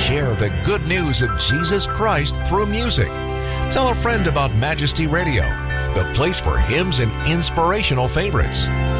Share the good news of Jesus Christ through music. Tell a friend about Majesty Radio, the place for hymns and inspirational favorites.